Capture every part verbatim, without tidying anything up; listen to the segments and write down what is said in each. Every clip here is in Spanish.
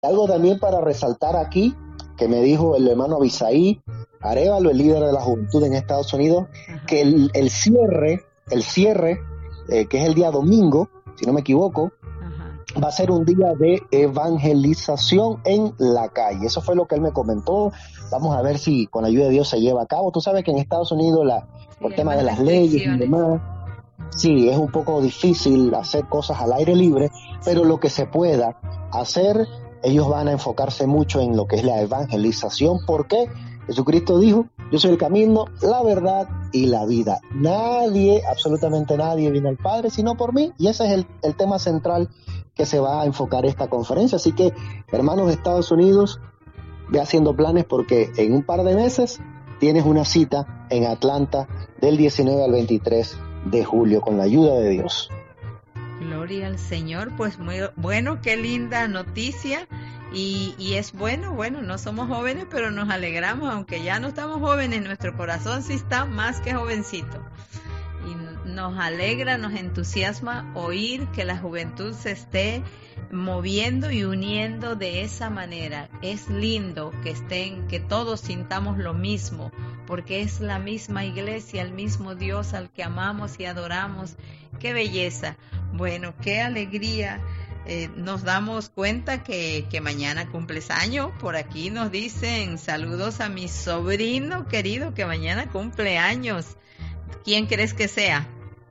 Algo también para resaltar aquí, que me dijo el hermano Abisaí Arévalo, el líder de la juventud en Estados Unidos, Ajá. que el, el cierre, el cierre, eh, que es el día domingo, si no me equivoco, Ajá. va a ser un día de evangelización en la calle. Eso fue lo que él me comentó. Vamos a ver si con la ayuda de Dios se lleva a cabo. Tú sabes que en Estados Unidos, la, Sí, por hay tema más de las leyes y restricciones. demás, sí, es un poco difícil hacer cosas al aire libre, pero lo que se pueda hacer, ellos van a enfocarse mucho en lo que es la evangelización. ¿Por qué? Jesucristo dijo, yo soy el camino, la verdad y la vida. Nadie, absolutamente nadie viene al Padre sino por mí, y ese es el, el tema central que se va a enfocar esta conferencia. Así que, hermanos de Estados Unidos, ve haciendo planes porque en un par de meses tienes una cita en Atlanta del diecinueve al veintitrés de julio, con la ayuda de Dios. Gloria al Señor, pues muy bueno, qué linda noticia. Y, y es bueno, bueno, no somos jóvenes, pero nos alegramos, aunque ya no estamos jóvenes, nuestro corazón sí está más que jovencito. Y nos alegra, nos entusiasma oír que la juventud se esté moviendo y uniendo de esa manera. Es lindo que estén, que todos sintamos lo mismo, porque es la misma iglesia, el mismo Dios al que amamos y adoramos. ¡Qué belleza! Bueno, qué alegría. Eh, nos damos cuenta que, que mañana cumples año. Por aquí nos dicen saludos a mi sobrino querido que mañana cumple años. ¿Quién crees que sea?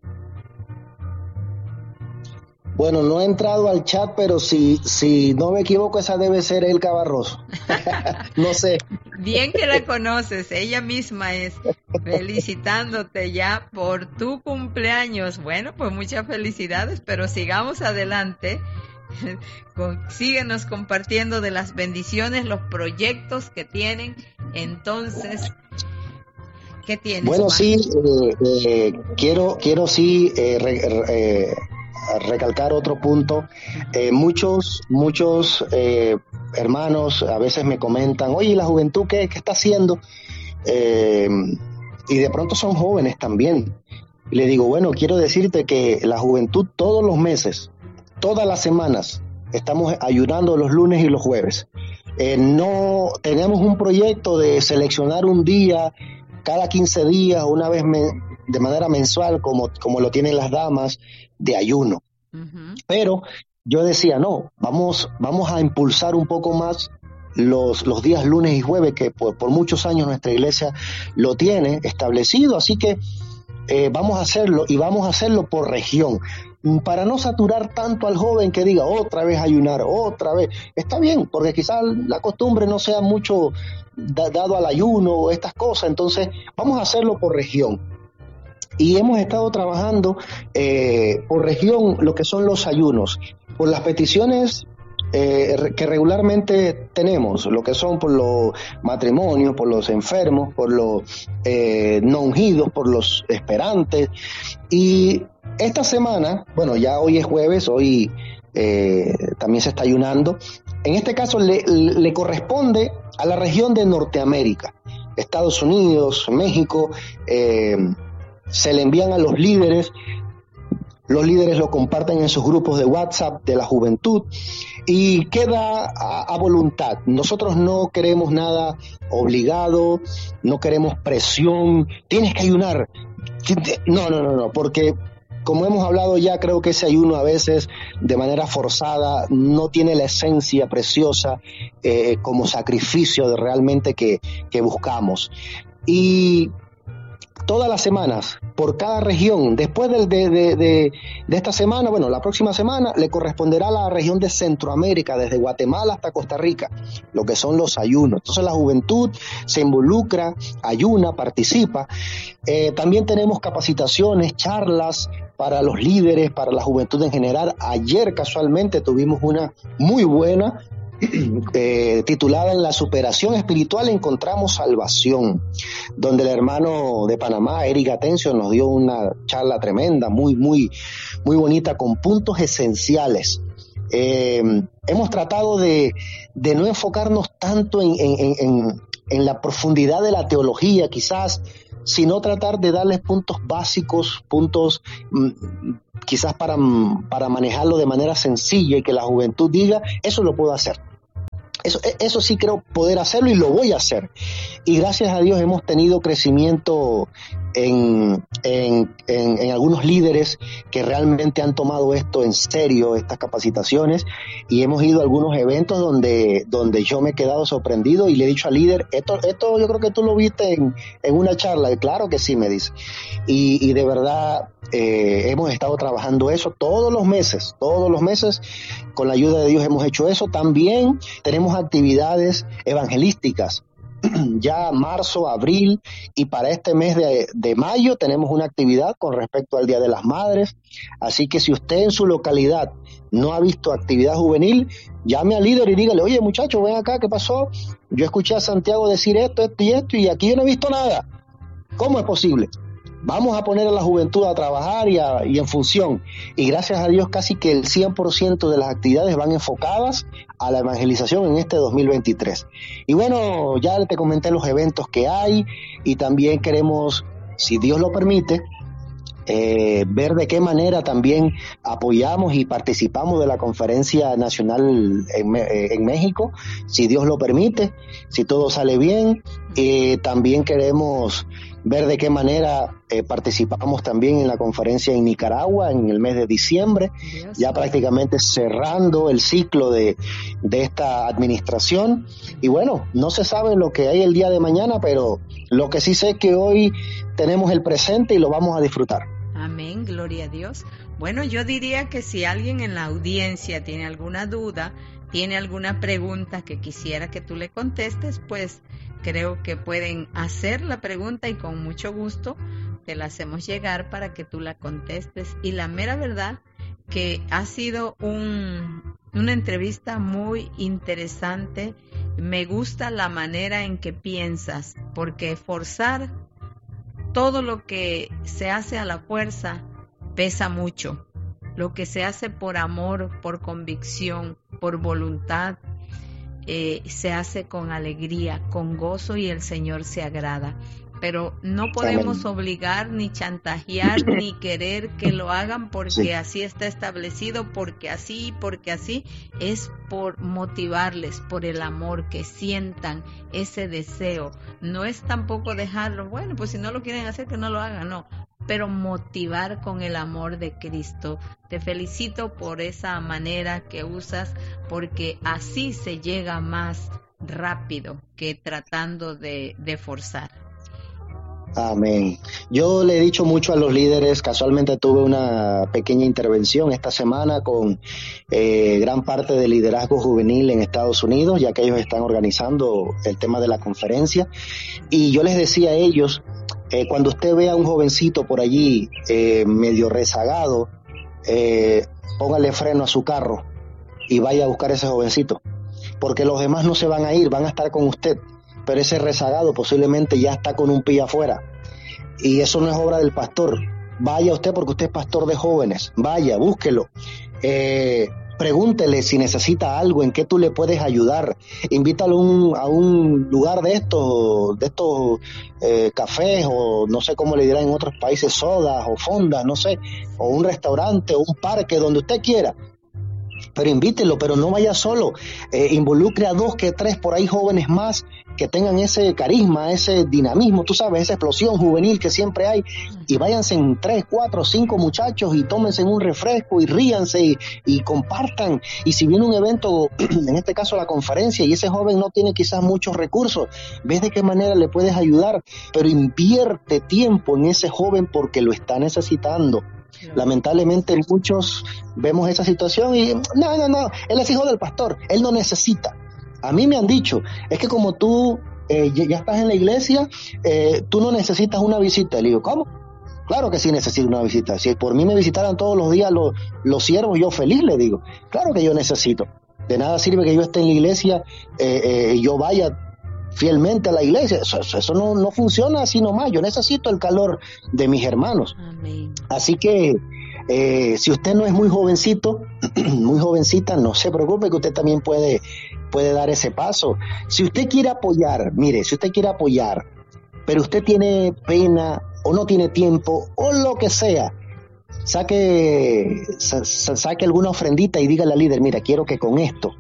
Bueno, no he entrado al chat, pero si, si no me equivoco, esa debe ser Elka Barroso. No sé. Bien que la conoces, ella misma es, felicitándote ya por tu cumpleaños. Bueno, pues muchas felicidades, pero sigamos adelante. Síguenos compartiendo de las bendiciones, los proyectos que tienen. Entonces, ¿qué tienes, Bueno, Juan? sí, eh, eh, quiero, quiero sí eh, re, eh, recalcar otro punto. Eh, muchos, muchos eh, hermanos a veces me comentan, oye, ¿la juventud qué, qué está haciendo? Eh, y de pronto son jóvenes también. Y le digo, bueno, quiero decirte que la juventud todos los meses, todas las semanas, estamos ayunando los lunes y los jueves. Eh, no tenemos un proyecto de seleccionar un día cada quince días, una vez me, de manera mensual, como, como lo tienen las damas, de ayuno. Uh-huh. Pero yo decía, no, vamos, vamos a impulsar un poco más los, los días lunes y jueves, que por, por muchos años nuestra iglesia lo tiene establecido, así que eh, vamos a hacerlo, y vamos a hacerlo por región, para no saturar tanto al joven que diga otra vez ayunar, otra vez. Está bien, porque quizás la costumbre no sea mucho da, dado al ayuno o estas cosas, entonces vamos a hacerlo por región. Y hemos estado trabajando eh, por región lo que son los ayunos, por las peticiones eh, que regularmente tenemos, lo que son por los matrimonios, por los enfermos, por los eh, no ungidos, por los esperantes. Y esta semana, bueno, ya hoy es jueves, hoy eh, también se está ayunando. En este caso le, le corresponde a la región de Norteamérica, Estados Unidos, México. Eh, se le envían a los líderes, los líderes lo comparten en sus grupos de WhatsApp de la juventud y queda a, a voluntad. Nosotros no queremos nada obligado, no queremos presión, tienes que ayunar. No, no, no, no, porque como hemos hablado ya, creo que ese ayuno a veces de manera forzada no tiene la esencia preciosa eh, como sacrificio de realmente que, que buscamos. Y todas las semanas, por cada región, después de, de, de, de, de esta semana, bueno, la próxima semana le corresponderá a la región de Centroamérica, desde Guatemala hasta Costa Rica, lo que son los ayunos. Entonces la juventud se involucra, ayuna, participa. Eh, también tenemos capacitaciones, charlas para los líderes, para la juventud en general. Ayer casualmente tuvimos una muy buena, Eh, titulada En la superación espiritual encontramos salvación, donde el hermano de Panamá, Eric Atencio, nos dio una charla tremenda, muy, muy, muy bonita, con puntos esenciales. Eh, hemos tratado de, de no enfocarnos tanto en, en, en, en la profundidad de la teología, quizás, sino tratar de darles puntos básicos, puntos mm, quizás para, para manejarlo de manera sencilla y que la juventud diga, eso lo puedo hacer. Eso, eso sí creo poder hacerlo y lo voy a hacer. Y gracias a Dios hemos tenido crecimiento en, en, en, en algunos líderes que realmente han tomado esto en serio, estas capacitaciones, y hemos ido a algunos eventos donde, donde yo me he quedado sorprendido y le he dicho al líder, esto, esto yo creo que tú lo viste en, en una charla. Y claro que sí, me dice. Y, y de verdad eh, hemos estado trabajando eso todos los meses, todos los meses, con la ayuda de Dios hemos hecho eso. También tenemos actividades evangelísticas. Ya marzo, abril y para este mes de, de mayo tenemos una actividad con respecto al Día de las Madres, así que si usted en su localidad no ha visto actividad juvenil, llame al líder y dígale, oye muchacho, ven acá, ¿qué pasó? Yo escuché a Santiago decir esto, esto y esto y aquí yo no he visto nada. ¿Cómo es posible? Vamos a poner a la juventud a trabajar y, a, y en función. Y gracias a Dios casi que el cien por ciento de las actividades van enfocadas a la evangelización en este dos mil veintitrés. Y bueno, ya te comenté los eventos que hay y también queremos, si Dios lo permite, eh, ver de qué manera también apoyamos y participamos de la conferencia nacional en, en México, si Dios lo permite, si todo sale bien. Eh, también queremos ver de qué manera eh, participamos también en la conferencia en Nicaragua en el mes de diciembre, Dios ya Dios. Prácticamente cerrando el ciclo de, de esta administración. Y bueno, no se sabe lo que hay el día de mañana, pero lo que sí sé es que hoy tenemos el presente y lo vamos a disfrutar. Amén, gloria a Dios. Bueno, yo diría que si alguien en la audiencia tiene alguna duda, tiene alguna pregunta que quisiera que tú le contestes, pues creo que pueden hacer la pregunta y con mucho gusto te la hacemos llegar para que tú la contestes. Y la mera verdad que ha sido un, una entrevista muy interesante. Me gusta la manera en que piensas, porque forzar todo lo que se hace a la fuerza pesa mucho. Lo que se hace por amor, por convicción, por voluntad, Eh, se hace con alegría, con gozo y el Señor se agrada. Pero no podemos Amén. Obligar ni chantajear ni querer que lo hagan porque sí. Así está establecido, porque así, porque así. Es por motivarles, por el amor, que sientan ese deseo. No es tampoco dejarlo, bueno, pues si no lo quieren hacer, que no lo hagan, no. Pero motivar con el amor de Cristo. Te felicito por esa manera que usas, porque así se llega más rápido que tratando de, de forzar. Amén. Yo le he dicho mucho a los líderes, casualmente tuve una pequeña intervención esta semana con eh, gran parte del liderazgo juvenil en Estados Unidos, ya que ellos están organizando el tema de la conferencia, y yo les decía a ellos, eh, cuando usted vea a un jovencito por allí eh, medio rezagado, eh, póngale freno a su carro y vaya a buscar a ese jovencito, porque los demás no se van a ir, van a estar con usted. Pero ese rezagado posiblemente ya está con un pie afuera, y eso no es obra del pastor. Vaya usted, porque usted es pastor de jóvenes, vaya, búsquelo, eh, pregúntele si necesita algo, en qué tú le puedes ayudar, invítalo un, a un lugar de estos, de estos eh, cafés, o no sé cómo le dirán en otros países, sodas o fondas, no sé, o un restaurante o un parque, donde usted quiera. Pero invítelo, pero no vaya solo, eh, involucre a dos que tres por ahí jóvenes más que tengan ese carisma, ese dinamismo, tú sabes, esa explosión juvenil que siempre hay, y váyanse en tres, cuatro, cinco muchachos y tómense un refresco y ríanse y, y compartan. Y si viene un evento, en este caso la conferencia, y ese joven no tiene quizás muchos recursos, ves de qué manera le puedes ayudar, pero invierte tiempo en ese joven porque lo está necesitando. Lamentablemente muchos vemos esa situación y no, no, no, él es hijo del pastor, él no necesita. A mí me han dicho, es que como tú eh, ya estás en la iglesia, eh, tú no necesitas una visita. Le digo, ¿cómo? Claro que sí necesito una visita. Si por mí me visitaran todos los días los, los siervos, yo feliz, le digo. Claro que yo necesito. De nada sirve que yo esté en la iglesia eh, eh, y yo vaya fielmente a la iglesia. Eso, eso no, no funciona así nomás. Yo necesito el calor de mis hermanos. Amén. Así que eh, si usted no es muy jovencito, muy jovencita, no se preocupe, que usted también puede, puede dar ese paso. Si usted quiere apoyar, mire, si usted quiere apoyar, pero usted tiene pena o no tiene tiempo o lo que sea, saque, sa, saque alguna ofrendita y dígale al líder, mira, quiero que con esto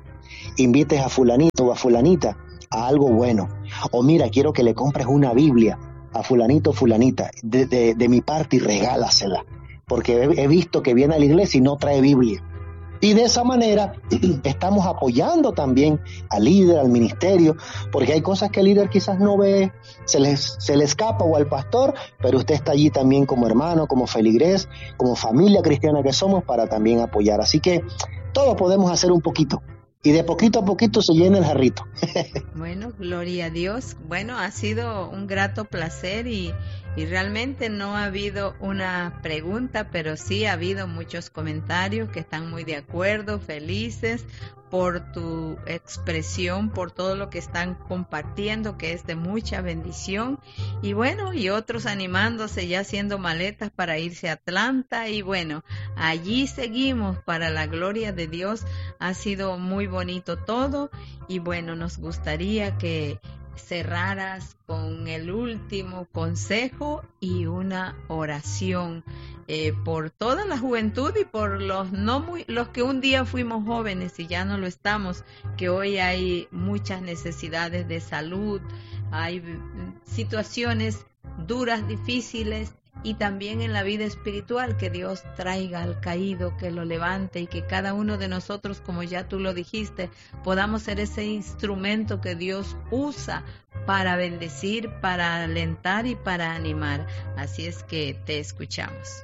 invites a fulanito o a fulanita a algo bueno. O mira, quiero que le compres una Biblia a fulanito o fulanita de, de, de mi parte y regálasela, porque he, he visto que viene a la iglesia y no trae Biblia. Y de esa manera estamos apoyando también al líder, al ministerio, porque hay cosas que el líder quizás no ve, se le se le escapa, o al pastor, pero usted está allí también como hermano, como feligrés, como familia cristiana que somos, para también apoyar. Así que todos podemos hacer un poquito, y de poquito a poquito se llena el jarrito. Bueno, gloria a Dios. Bueno, ha sido un grato placer y, y realmente no ha habido una pregunta, pero sí ha habido muchos comentarios que están muy de acuerdo, felices por tu expresión, por todo lo que están compartiendo, que es de mucha bendición. Y bueno, y otros animándose, ya haciendo maletas para irse a Atlanta. Y bueno, allí seguimos para la gloria de Dios. Ha sido muy bonito todo. Y bueno, nos gustaría que cerraras con el último consejo y una oración eh, por toda la juventud y por los no muy, los que un día fuimos jóvenes y ya no lo estamos, que hoy hay muchas necesidades de salud, hay situaciones duras, difíciles, y también en la vida espiritual, que Dios traiga al caído, que lo levante, y que cada uno de nosotros, como ya tú lo dijiste, podamos ser ese instrumento que Dios usa para bendecir, para alentar y para animar. Así es que te escuchamos.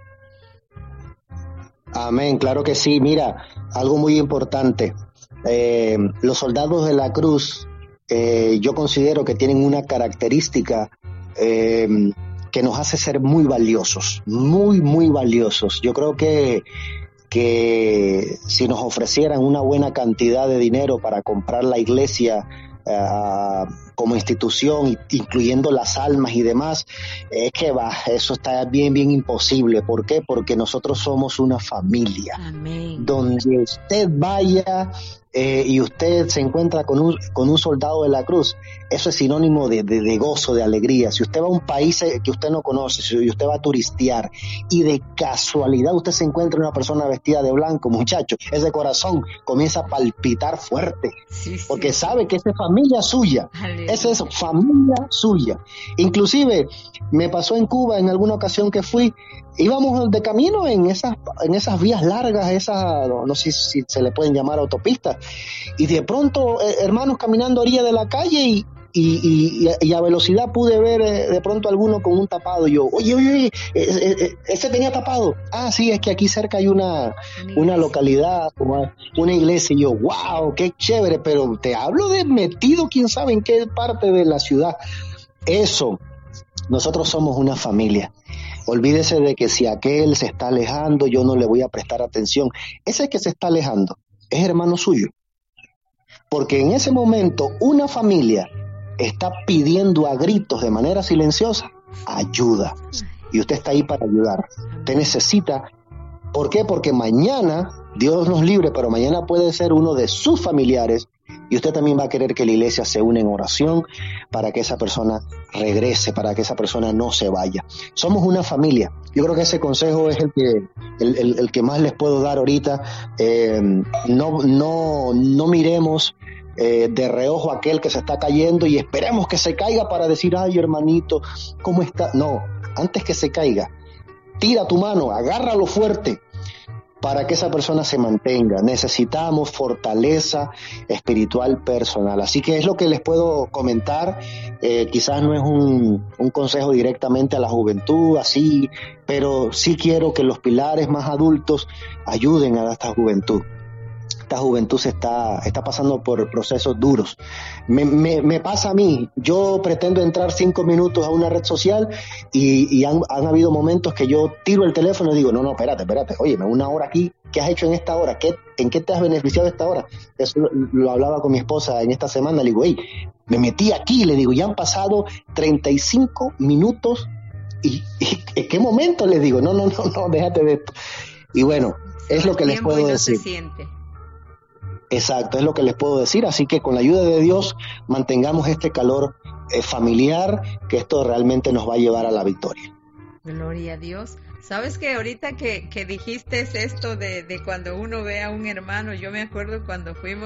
Amén, claro que sí. Mira, algo muy importante, eh, los soldados de la cruz, eh, yo considero que tienen una característica eh, que nos hace ser muy valiosos, muy, muy valiosos. Yo creo que, que si nos ofrecieran una buena cantidad de dinero para comprar la iglesia uh, como institución, incluyendo las almas y demás, es que va, eso está bien, bien imposible. ¿Por qué? Porque nosotros somos una familia. Amén. Donde usted vaya eh, y usted se encuentra con un, con un soldado de la cruz, eso es sinónimo de, de, de gozo, de alegría. Si usted va a un país que usted no conoce, si usted va a turistear y de casualidad usted se encuentra una persona vestida de blanco, muchacho, ese corazón comienza a palpitar fuerte, sí, sí, porque sí. sabe que esa es familia suya. Aleluya. Esa es familia suya. Inclusive me pasó en Cuba en alguna ocasión que fui, íbamos de camino en esas, en esas vías largas, esas, no, no sé si se le pueden llamar autopistas, y de pronto eh, hermanos caminando a orilla de la calle y Y, y, y a velocidad pude ver eh, de pronto alguno con un tapado. Y yo, oye, oye, oye, ese, ese tenía tapado. Ah, sí, es que aquí cerca hay una, una localidad, una iglesia. Y yo, wow, qué chévere, pero te hablo de metido, quién sabe en qué parte de la ciudad. Eso, nosotros somos una familia. Olvídese de que si aquel se está alejando, yo no le voy a prestar atención. Ese que se está alejando es hermano suyo. Porque en ese momento una familia está pidiendo a gritos de manera silenciosa ayuda, y usted está ahí para ayudar. Usted necesita, ¿por qué? Porque mañana, Dios nos libre, pero mañana puede ser uno de sus familiares y usted también va a querer que la iglesia se una en oración para que esa persona regrese, para que esa persona no se vaya. Somos una familia. Yo creo que ese consejo es el que el, el, el que más les puedo dar ahorita. Eh, no, no, no miremos Eh, de reojo aquel que se está cayendo y esperemos que se caiga para decir, ay hermanito, ¿cómo está? No, antes que se caiga, tira tu mano, agárralo fuerte para que esa persona se mantenga. Necesitamos fortaleza espiritual personal. Así que es lo que les puedo comentar. Eh, quizás no es un, un consejo directamente a la juventud, así, pero sí quiero que los pilares más adultos ayuden a esta juventud. Esta juventud se está, está pasando por procesos duros. Me, me, me pasa a mí, yo pretendo entrar cinco minutos a una red social y, y han, han habido momentos que yo tiro el teléfono y digo, no, no, espérate, espérate, óyeme, una hora aquí, ¿qué has hecho en esta hora? ¿Qué, ¿En qué te has beneficiado esta hora? Eso lo, lo hablaba con mi esposa en esta semana, le digo, hey, me metí aquí, le digo, ya han pasado treinta y cinco minutos y, y ¿en qué momento? Le digo, no, no, no, no, déjate de esto. Y bueno, es lo que les puedo no decir. Se siente. Exacto, es lo que les puedo decir, así que con la ayuda de Dios mantengamos este calor eh, familiar, que esto realmente nos va a llevar a la victoria. Gloria a Dios. Sabes que ahorita que, que dijiste esto de, de cuando uno ve a un hermano, yo me acuerdo cuando fuimos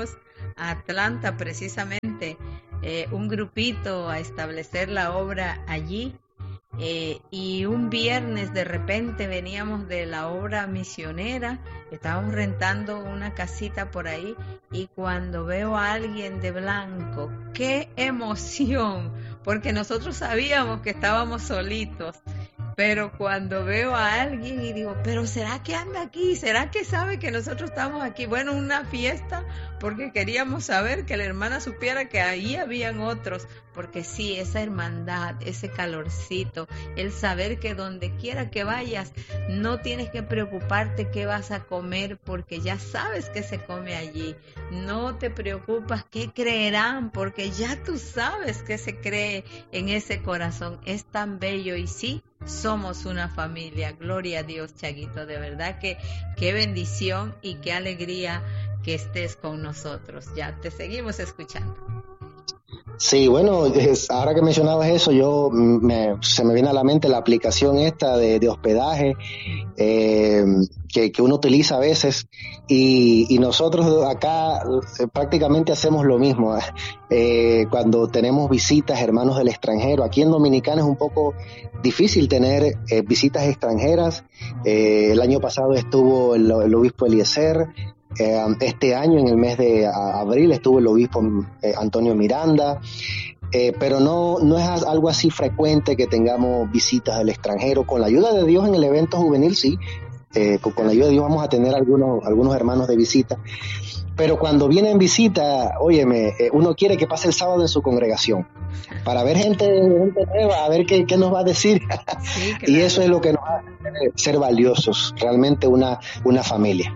a Atlanta precisamente eh, un grupito a establecer la obra allí. Eh, y un viernes de repente veníamos de la obra misionera, estábamos rentando una casita por ahí y cuando veo a alguien de blanco, ¡qué emoción! Porque nosotros sabíamos que estábamos solitos, pero cuando veo a alguien y digo, pero ¿será que anda aquí? ¿Será que sabe que nosotros estamos aquí? Bueno, una fiesta porque queríamos saber, que la hermana supiera que ahí habían otros, porque sí, esa hermandad, ese calorcito, el saber que donde quiera que vayas, no tienes que preocuparte qué vas a comer, porque ya sabes que se come allí. No te preocupas qué creerán, porque ya tú sabes que se cree en ese corazón. Es tan bello y sí, somos una familia. Gloria a Dios, Chaguito, de verdad que qué bendición y qué alegría que estés con nosotros. Ya te seguimos escuchando. Sí, bueno, es, ahora que mencionabas eso, yo me, se me viene a la mente la aplicación esta de, de hospedaje eh, que, que uno utiliza a veces y, y nosotros acá eh, prácticamente hacemos lo mismo eh, cuando tenemos visitas, hermanos del extranjero. Aquí en Dominicana es un poco difícil tener eh, visitas extranjeras. Eh, el año pasado estuvo el, el obispo Eliezer. Eh, este año, en el mes de a, abril, estuvo el obispo eh, Antonio Miranda, eh, pero no, no es algo así frecuente que tengamos visitas del extranjero. Con la ayuda de Dios en el evento juvenil, sí, eh, con, con la ayuda de Dios vamos a tener algunos, algunos hermanos de visita, pero cuando vienen visita, óyeme, eh, uno quiere que pase el sábado en su congregación, para ver gente, gente nueva, a ver qué, qué nos va a decir, sí, claro. Y eso es lo que nos hace ser valiosos, realmente una, una familia.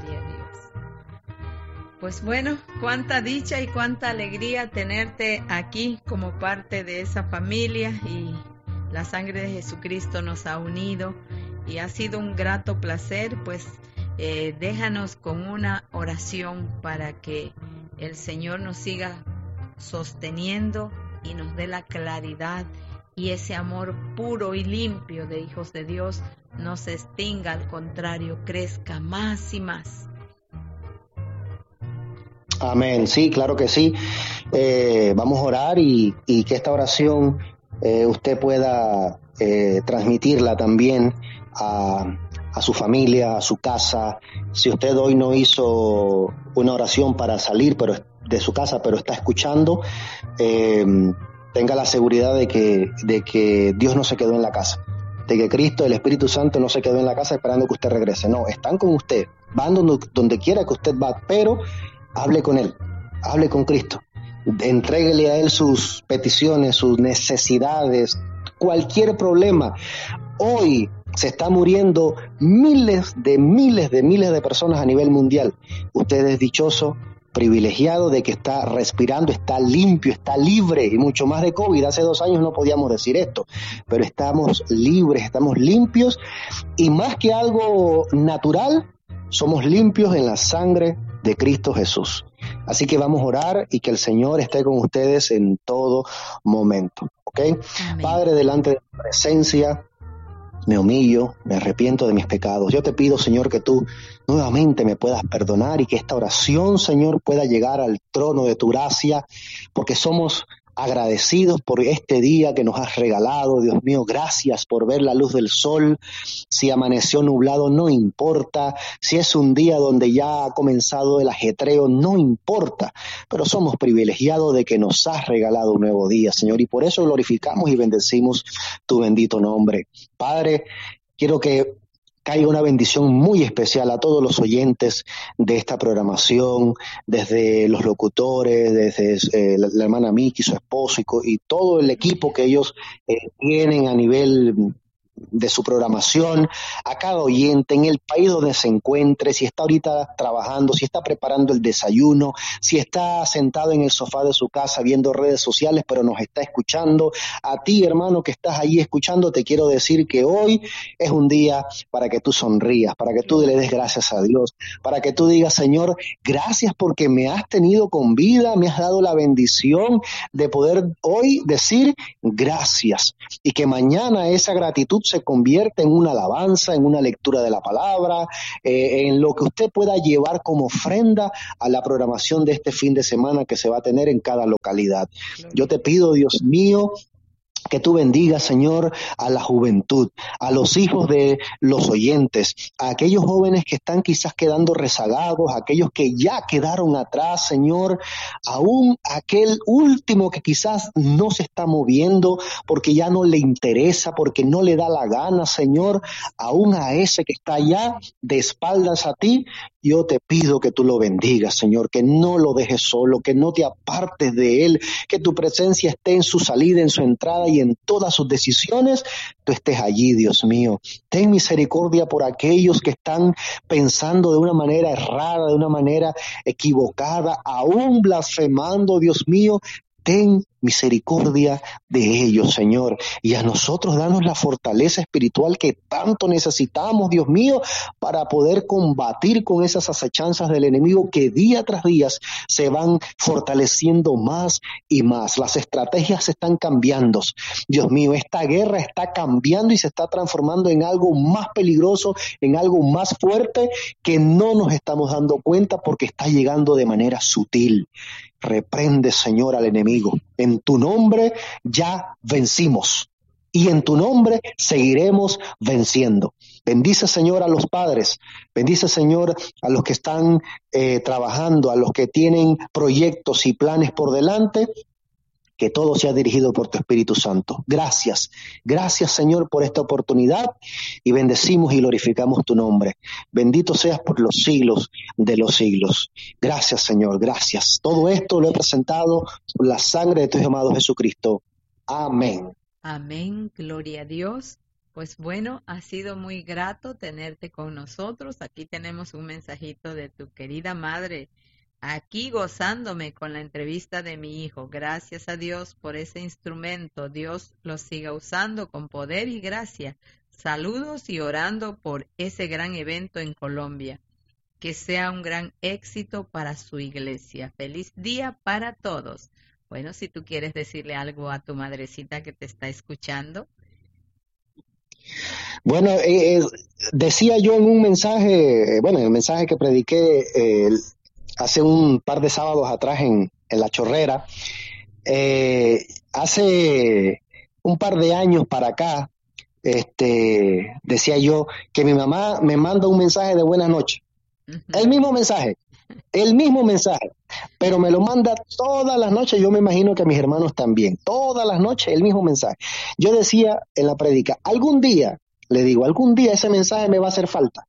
Pues bueno, cuánta dicha y cuánta alegría tenerte aquí como parte de esa familia, y la sangre de Jesucristo nos ha unido y ha sido un grato placer. Pues eh, déjanos con una oración para que el Señor nos siga sosteniendo y nos dé la claridad y ese amor puro y limpio de hijos de Dios no se extinga, al contrario, crezca más y más. Amén, sí, claro que sí. Eh, vamos a orar y, y que esta oración eh, usted pueda eh, transmitirla también a, a su familia, a su casa. Si usted hoy no hizo una oración para salir pero de su casa, pero está escuchando, eh, tenga la seguridad de que, de que Dios no se quedó en la casa, de que Cristo, el Espíritu Santo, no se quedó en la casa esperando que usted regrese. No, están con usted, van donde, donde quiera que usted va, pero hable con Él, hable con Cristo, entréguele a Él sus peticiones, sus necesidades, cualquier problema. Hoy se está muriendo miles de miles de miles de personas a nivel mundial. Usted es dichoso, privilegiado de que está respirando, está limpio, está libre, y mucho más de COVID. Hace dos años no podíamos decir esto, pero estamos libres, estamos limpios, y más que algo natural, somos limpios en la sangre de Cristo Jesús. Así que vamos a orar y que el Señor esté con ustedes en todo momento. ¿Ok? Amén. Padre, delante de tu presencia, me humillo, me arrepiento de mis pecados. Yo te pido, Señor, que tú nuevamente me puedas perdonar y que esta oración, Señor, pueda llegar al trono de tu gracia, porque somos agradecidos por este día que nos has regalado. Dios mío, gracias por ver la luz del sol. Si amaneció nublado, no importa. Si es un día donde ya ha comenzado el ajetreo, no importa. Pero somos privilegiados de que nos has regalado un nuevo día, Señor, y por eso glorificamos y bendecimos tu bendito nombre. Padre, quiero que caiga una bendición muy especial a todos los oyentes de esta programación, desde los locutores, desde eh, la, la hermana Miki, su esposo, y, y todo el equipo que ellos eh, tienen a nivel de su programación, a cada oyente en el país donde se encuentre, si está ahorita trabajando, si está preparando el desayuno, si está sentado en el sofá de su casa viendo redes sociales pero nos está escuchando. A ti, hermano, que estás ahí escuchando, te quiero decir que hoy es un día para que tú sonrías, para que tú le des gracias a Dios, para que tú digas: Señor, gracias porque me has tenido con vida, me has dado la bendición de poder hoy decir gracias, y que mañana esa gratitud se convierta en una alabanza, en una lectura de la palabra, eh, en lo que usted pueda llevar como ofrenda a la programación de este fin de semana que se va a tener en cada localidad. Yo te pido, Dios mío, que tú bendigas, Señor, a la juventud, a los hijos de los oyentes, a aquellos jóvenes que están quizás quedando rezagados, a aquellos que ya quedaron atrás, Señor, aún aquel último que quizás no se está moviendo porque ya no le interesa, porque no le da la gana, Señor, aún a ese que está allá de espaldas a ti, yo te pido que tú lo bendigas, Señor, que no lo dejes solo, que no te apartes de él, que tu presencia esté en su salida, en su entrada y en todas sus decisiones, tú estés allí, Dios mío. Ten misericordia por aquellos que están pensando de una manera errada, de una manera equivocada, aún blasfemando, Dios mío. Ten misericordia de ellos, Señor, y a nosotros danos la fortaleza espiritual que tanto necesitamos, Dios mío, para poder combatir con esas acechanzas del enemigo que día tras día se van fortaleciendo más y más. Las estrategias están cambiando, Dios mío, esta guerra está cambiando y se está transformando en algo más peligroso, en algo más fuerte que no nos estamos dando cuenta porque está llegando de manera sutil. Reprende, Señor, al enemigo. En tu nombre ya vencimos y en tu nombre seguiremos venciendo. Bendice, Señor, a los padres. Bendice, Señor, a los que están eh, trabajando, a los que tienen proyectos y planes por delante. Que todo sea dirigido por tu Espíritu Santo. Gracias, gracias, Señor, por esta oportunidad y bendecimos y glorificamos tu nombre. Bendito seas por los siglos de los siglos. Gracias, Señor, gracias. Todo esto lo he presentado por la sangre de tu Hijo amado Jesucristo. Amén. Amén, gloria a Dios. Pues bueno, ha sido muy grato tenerte con nosotros. Aquí tenemos un mensajito de tu querida madre, aquí gozándome con la entrevista de mi hijo. Gracias a Dios por ese instrumento. Dios lo siga usando con poder y gracia. Saludos y orando por ese gran evento en Colombia. Que sea un gran éxito para su iglesia. Feliz día para todos. Bueno, si tú quieres decirle algo a tu madrecita que te está escuchando. Bueno, eh, decía yo en un mensaje, bueno, en el mensaje que prediqué eh, hace un par de sábados atrás en, en La Chorrera, eh, hace un par de años para acá, este, decía yo que mi mamá me manda un mensaje de buenas noches, uh-huh. el mismo mensaje, el mismo mensaje, pero me lo manda todas las noches. Yo me imagino que a mis hermanos también, todas las noches el mismo mensaje. Yo decía en la prédica, algún día, le digo, algún día ese mensaje me va a hacer falta.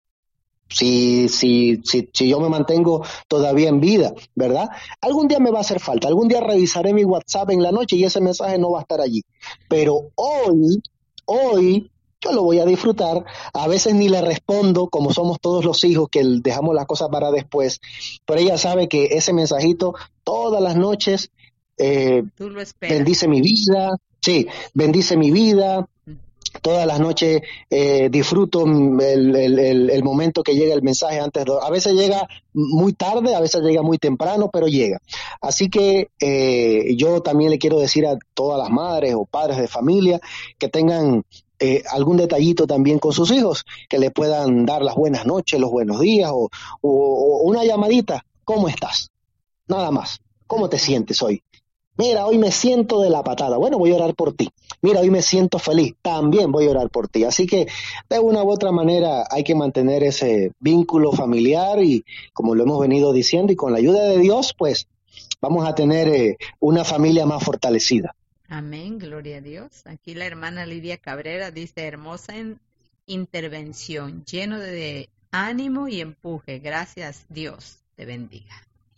Si, si, si, si yo me mantengo todavía en vida, ¿verdad? Algún día me va a hacer falta, algún día revisaré mi WhatsApp en la noche y ese mensaje no va a estar allí. Pero hoy, hoy, yo lo voy a disfrutar. A veces ni le respondo, como somos todos los hijos, que dejamos las cosas para después. Pero ella sabe que ese mensajito, todas las noches, eh, Tú lo esperas. bendice mi vida, sí, bendice mi vida. Todas las noches eh, disfruto el, el, el, el momento que llega el mensaje antes de, a veces llega muy tarde, a veces llega muy temprano, pero llega. Así que eh, yo también le quiero decir a todas las madres o padres de familia que tengan eh, algún detallito también con sus hijos, que le puedan dar las buenas noches, los buenos días o, o, o una llamadita. ¿Cómo estás? Nada más. ¿Cómo te sientes hoy? Mira, hoy me siento de la patada. Bueno, voy a orar por ti. Mira, hoy me siento feliz. También voy a orar por ti. Así que de una u otra manera hay que mantener ese vínculo familiar y como lo hemos venido diciendo y con la ayuda de Dios, pues vamos a tener eh, una familia más fortalecida. Amén, gloria a Dios. Aquí la hermana Lidia Cabrera dice, hermosa en intervención, lleno de ánimo y empuje. Gracias, Dios te bendiga.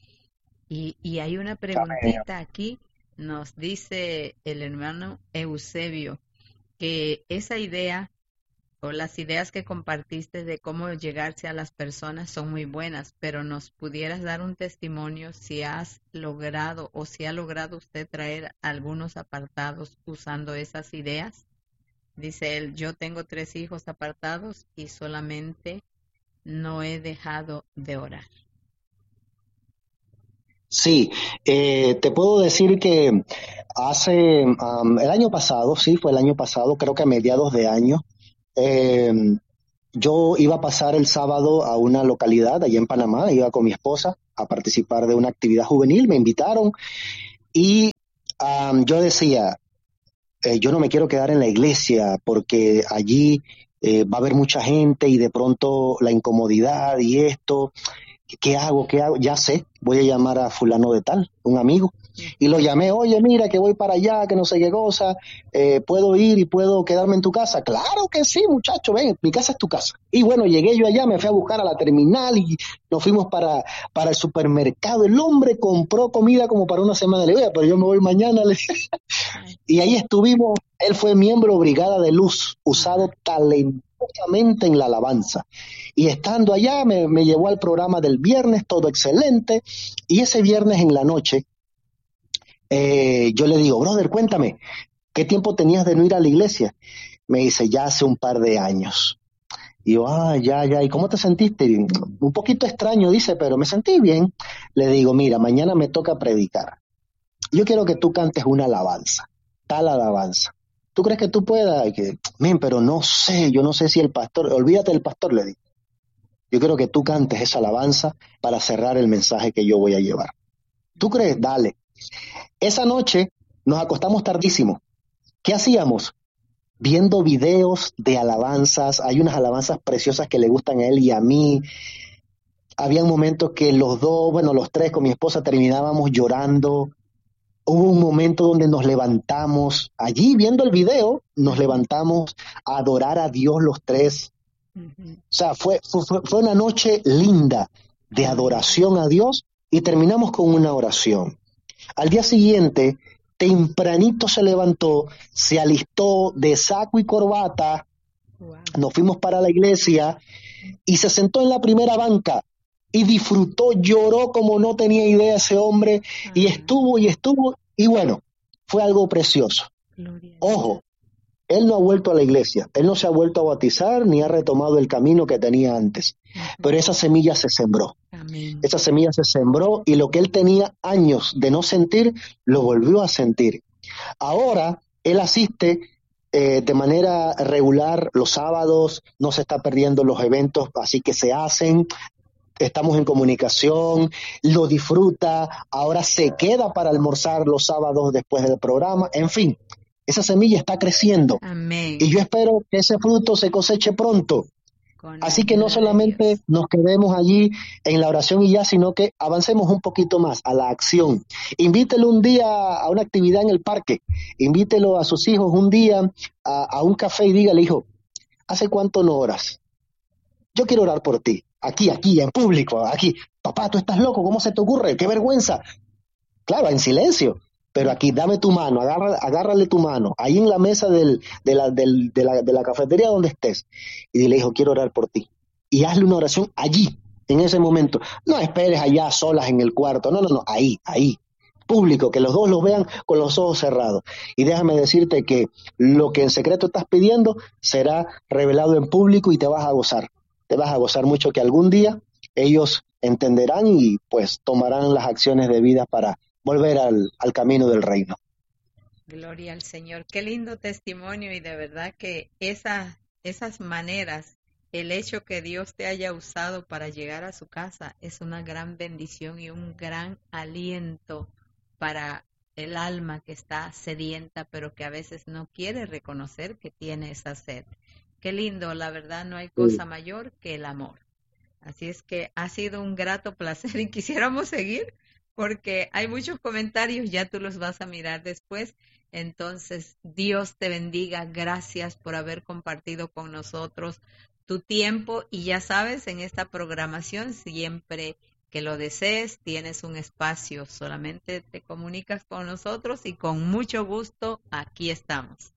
Y, y hay una preguntita aquí, nos dice el hermano Eusebio, que esa idea o las ideas que compartiste de cómo llegarse a las personas son muy buenas, pero nos pudieras dar un testimonio si has logrado o si ha logrado usted traer algunos apartados usando esas ideas. Dice él, yo tengo tres hijos apartados y solamente no he dejado de orar. Sí, eh, te puedo decir que hace um, el año pasado, sí, fue el año pasado, creo que a mediados de año, eh, yo iba a pasar el sábado a una localidad allá en Panamá, iba con mi esposa a participar de una actividad juvenil, me invitaron y um, yo decía, eh, yo no me quiero quedar en la iglesia porque allí eh, va a haber mucha gente y de pronto la incomodidad y esto, ¿qué hago? ¿Qué hago? Ya sé, voy a llamar a fulano de tal, un amigo. Y lo llamé, oye, mira que voy para allá, que no sé qué cosa, eh, ¿puedo ir y puedo quedarme en tu casa? Claro que sí, muchacho, ven, mi casa es tu casa. Y bueno, llegué yo allá, me fui a buscar a la terminal y nos fuimos para, para el supermercado. El hombre compró comida como para una semana. Le digo, pero yo me voy mañana. Le y ahí estuvimos, él fue miembro Brigada de Luz, usado talentosamente en la alabanza. Y estando allá me, me llevó al programa del viernes, todo excelente, y ese viernes en la noche, Eh, yo le digo, brother, cuéntame, ¿qué tiempo tenías de no ir a la iglesia? Me dice, ya hace un par de años. Y yo, ah, ya, ya, ¿y cómo te sentiste? Un poquito extraño, dice, pero me sentí bien. Le digo, mira, mañana me toca predicar. Yo quiero que tú cantes una alabanza, tal alabanza. ¿Tú crees que tú puedas? Y que, men, pero no sé, yo no sé si el pastor, olvídate del pastor, le digo. Yo quiero que tú cantes esa alabanza para cerrar el mensaje que yo voy a llevar. ¿Tú crees? Dale. Esa noche nos acostamos tardísimo. ¿Qué hacíamos? Viendo videos de alabanzas. Hay unas alabanzas preciosas que le gustan a él y a mí. Habían momentos que los dos, bueno, los tres con mi esposa terminábamos llorando. Hubo un momento donde nos levantamos, allí viendo el video, nos levantamos a adorar a Dios los tres. Uh-huh. O sea, fue, fue, fue una noche linda de adoración a Dios y terminamos con una oración. Al día siguiente, tempranito se levantó, se alistó de saco y corbata, wow. Nos fuimos para la iglesia y se sentó en la primera banca y disfrutó, lloró como no tenía idea ese hombre, uh-huh. y estuvo y estuvo, y bueno, fue algo precioso. Gloria. Ojo, él no ha vuelto a la iglesia, él no se ha vuelto a bautizar ni ha retomado el camino que tenía antes, uh-huh. pero esa semilla se sembró. Amén. Esa semilla se sembró y lo que él tenía años de no sentir, lo volvió a sentir. Ahora él asiste eh, de manera regular los sábados, no se está perdiendo los eventos así que se hacen, estamos en comunicación, lo disfruta, ahora se queda para almorzar los sábados después del programa, en fin, esa semilla está creciendo. Amén. Y yo espero que ese fruto se coseche pronto. Así que no solamente nos quedemos allí en la oración y ya, sino que avancemos un poquito más a la acción. Invítelo un día a una actividad en el parque, invítelo a sus hijos un día a, a un café y dígale, hijo, ¿hace cuánto no oras? Yo quiero orar por ti, aquí, aquí, en público, aquí. Papá, tú estás loco, ¿cómo se te ocurre? ¡Qué vergüenza! Claro, en silencio. Pero aquí, dame tu mano, agarra, agárrale tu mano, ahí en la mesa del, de, la, del, de, la, de la cafetería donde estés, y dile, hijo, quiero orar por ti. Y hazle una oración allí, en ese momento. No esperes allá solas en el cuarto, no, no, no, ahí, ahí, público, que los dos los vean con los ojos cerrados. Y déjame decirte que lo que en secreto estás pidiendo será revelado en público y te vas a gozar. Te vas a gozar mucho que algún día ellos entenderán y pues tomarán las acciones debidas para volver al, al camino del reino. Gloria al Señor. Qué lindo testimonio y de verdad que esa, esas maneras, el hecho que Dios te haya usado para llegar a su casa es una gran bendición y un gran aliento para el alma que está sedienta, pero que a veces no quiere reconocer que tiene esa sed. Qué lindo, la verdad no hay cosa mayor que el amor. Así es que ha sido un grato placer y quisiéramos seguir, porque hay muchos comentarios, ya tú los vas a mirar después. Entonces, Dios te bendiga. Gracias por haber compartido con nosotros tu tiempo. Y ya sabes, en esta programación, siempre que lo desees, tienes un espacio. Solamente te comunicas con nosotros y con mucho gusto aquí estamos.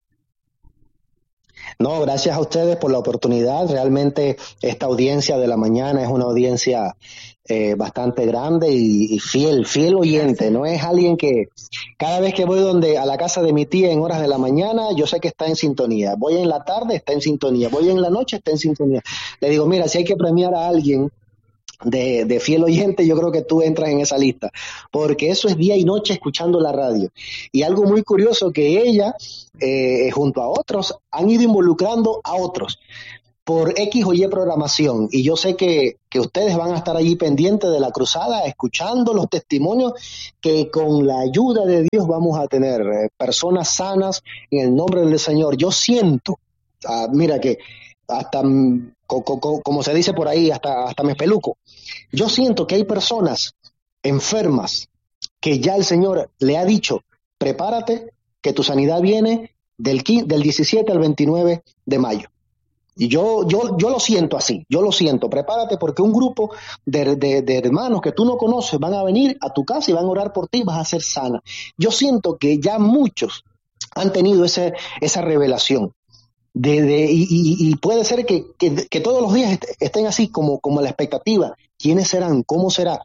No, gracias a ustedes por la oportunidad. Realmente esta audiencia de la mañana es una audiencia eh, bastante grande y, y fiel, fiel oyente. Gracias. No es alguien que cada vez que voy donde a la casa de mi tía en horas de la mañana, yo sé que está en sintonía. Voy en la tarde, está en sintonía. Voy en la noche, está en sintonía. Le digo, mira, si hay que premiar a alguien de, de fiel oyente, yo creo que tú entras en esa lista, porque eso es día y noche escuchando la radio. Y algo muy curioso que ella, eh, junto a otros, han ido involucrando a otros por X o Y programación, y yo sé que, que ustedes van a estar allí pendientes de la cruzada, escuchando los testimonios que con la ayuda de Dios vamos a tener, eh, personas sanas en el nombre del Señor. Yo siento, ah, mira que hasta, mm, co, co, co, como se dice por ahí, hasta, hasta me espeluco. Yo siento que hay personas enfermas que ya el Señor le ha dicho, prepárate, que tu sanidad viene del, del diecisiete al veintinueve de mayo. Y yo, yo, yo lo siento así, yo lo siento, prepárate porque un grupo de, de, de hermanos que tú no conoces van a venir a tu casa y van a orar por ti y vas a ser sana. Yo siento que ya muchos han tenido ese, esa revelación. De, de, y, y, y puede ser que, que, que todos los días estén así como, como la expectativa. ¿Quiénes serán? ¿Cómo será?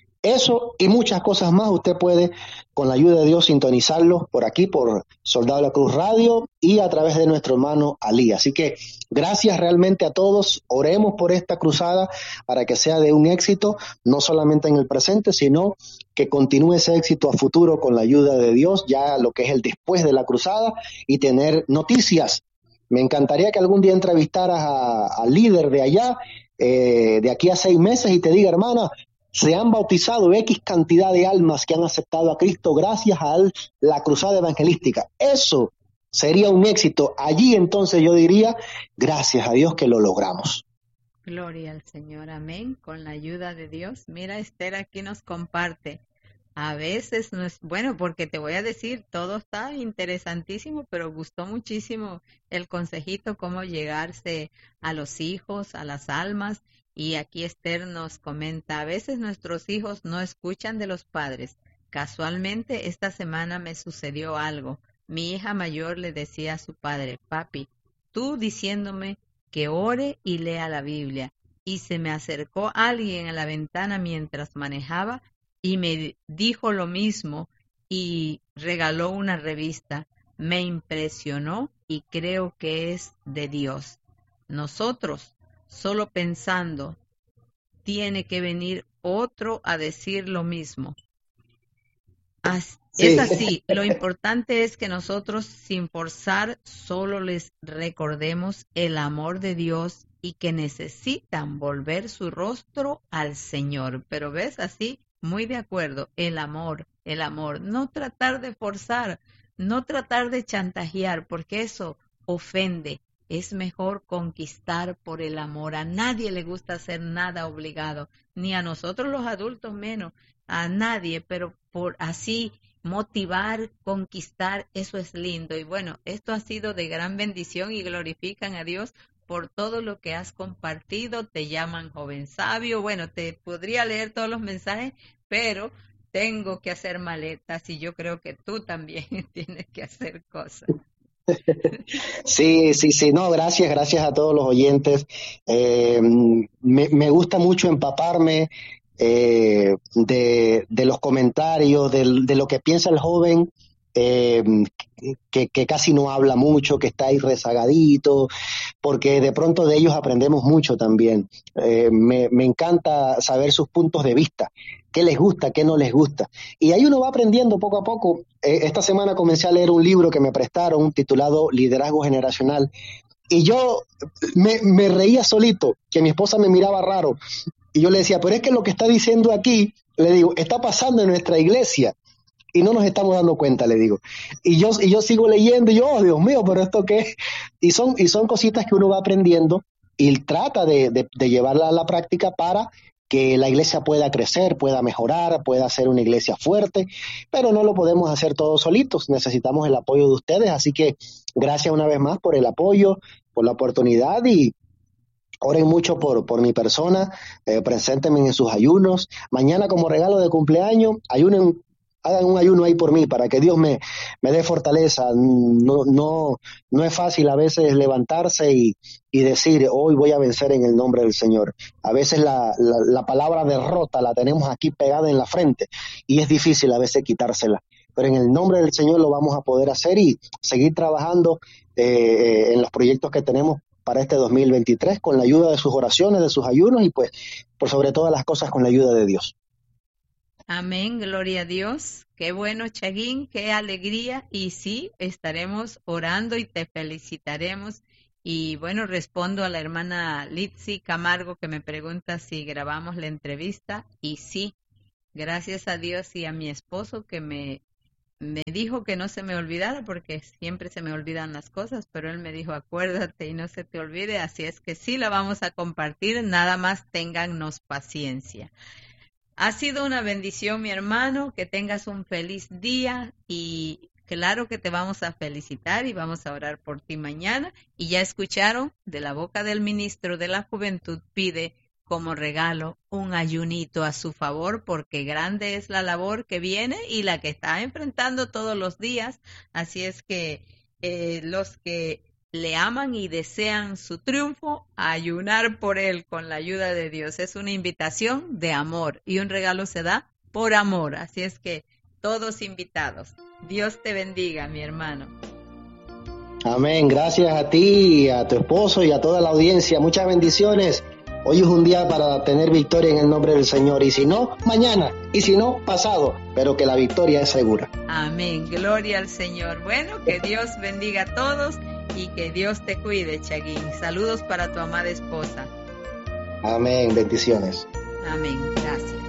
Eso y muchas cosas más usted puede, con la ayuda de Dios, sintonizarlo por aquí, por Soldado de la Cruz Radio y a través de nuestro hermano Ali. Así que gracias realmente a todos. Oremos por esta cruzada para que sea de un éxito, no solamente en el presente, sino que continúe ese éxito a futuro con la ayuda de Dios, ya lo que es el después de la cruzada, y tener noticias. Me encantaría que algún día entrevistaras al líder de allá, eh, de aquí a seis meses, y te diga, hermana, se han bautizado X cantidad de almas que han aceptado a Cristo gracias a la cruzada evangelística. Eso sería un éxito. Allí entonces yo diría, gracias a Dios que lo logramos. Gloria al Señor, amén, con la ayuda de Dios. Mira, Esther aquí nos comparte. A veces no es bueno, porque te voy a decir, todo está interesantísimo, pero gustó muchísimo el consejito, cómo llegarse a los hijos, a las almas. Y aquí Esther nos comenta, a veces nuestros hijos no escuchan de los padres. Casualmente esta semana me sucedió algo. Mi hija mayor le decía a su padre, papi, tú diciéndome que ore y lea la Biblia. Y se me acercó alguien a la ventana mientras manejaba y me dijo lo mismo y regaló una revista. Me impresionó y creo que es de Dios. Nosotros, solo pensando, tiene que venir otro a decir lo mismo. As, sí. Es así. Lo importante es que nosotros, sin forzar, solo les recordemos el amor de Dios y que necesitan volver su rostro al Señor. Pero ves, así, muy de acuerdo, el amor, el amor. No tratar de forzar, no tratar de chantajear, porque eso ofende. Es mejor conquistar por el amor. A nadie le gusta hacer nada obligado, ni a nosotros los adultos menos, a nadie, pero por así motivar, conquistar, eso es lindo. Y bueno, esto ha sido de gran bendición y glorifican a Dios por todo lo que has compartido. Te llaman joven sabio. Bueno, te podría leer todos los mensajes, pero tengo que hacer maletas y yo creo que tú también tienes que hacer cosas. Sí, sí, sí, no, gracias, gracias a todos los oyentes. Eh, me, me gusta mucho empaparme eh, de, de los comentarios, de, de lo que piensa el joven, eh, que, que casi no habla mucho, que está ahí rezagadito, porque de pronto de ellos aprendemos mucho también. Eh, me, me encanta saber sus puntos de vista, qué les gusta, qué no les gusta. Y ahí uno va aprendiendo poco a poco. Eh, esta semana comencé a leer un libro que me prestaron titulado Liderazgo Generacional. Y yo me, me reía solito, que mi esposa me miraba raro. Y yo le decía, pero es que lo que está diciendo aquí, le digo, está pasando en nuestra iglesia. Y no nos estamos dando cuenta, le digo. Y yo, y yo sigo leyendo y yo, oh, Dios mío, pero ¿esto qué es? Y son, y son cositas que uno va aprendiendo y trata de, de, de llevarla a la práctica para que la iglesia pueda crecer, pueda mejorar, pueda ser una iglesia fuerte, pero no lo podemos hacer todos solitos, necesitamos el apoyo de ustedes, así que gracias una vez más por el apoyo, por la oportunidad y oren mucho por, por mi persona, eh, preséntenme en sus ayunos, mañana como regalo de cumpleaños, ayunen, hagan un ayuno ahí por mí para que Dios me, me dé fortaleza. No, no, no es fácil a veces levantarse y, y decir, hoy voy a vencer en el nombre del Señor. A veces la, la, la palabra derrota la tenemos aquí pegada en la frente y es difícil a veces quitársela. Pero en el nombre del Señor lo vamos a poder hacer y seguir trabajando eh, en los proyectos que tenemos para este dos mil veintitrés, con la ayuda de sus oraciones, de sus ayunos y pues por sobre todas las cosas con la ayuda de Dios. Amén, gloria a Dios. Qué bueno, Chaguín, qué alegría. Y sí, estaremos orando y te felicitaremos. Y bueno, respondo a la hermana Litzy Camargo que me pregunta si grabamos la entrevista. Y sí, gracias a Dios y a mi esposo que me, me dijo que no se me olvidara, porque siempre se me olvidan las cosas, pero él me dijo, acuérdate y no se te olvide. Así es que sí la vamos a compartir, nada más téngannos paciencia. Ha sido una bendición, mi hermano, que tengas un feliz día y claro que te vamos a felicitar y vamos a orar por ti mañana. Y ya escucharon, de la boca del ministro de la Juventud pide como regalo un ayunito a su favor, porque grande es la labor que viene y la que está enfrentando todos los días. Así es que eh, los que le aman y desean su triunfo, a ayunar por él con la ayuda de Dios. Es una invitación de amor y un regalo se da por amor. Así es que todos invitados. Dios te bendiga, mi hermano. Amén. Gracias a ti, a tu esposo y a toda la audiencia. Muchas bendiciones. Hoy es un día para tener victoria en el nombre del Señor. Y si no, mañana. Y si no, pasado. Pero que la victoria es segura. Amén. Gloria al Señor. Bueno, que Dios bendiga a todos. Y que Dios te cuide, Chaguín. Saludos para tu amada esposa. Amén. Bendiciones. Amén. Gracias.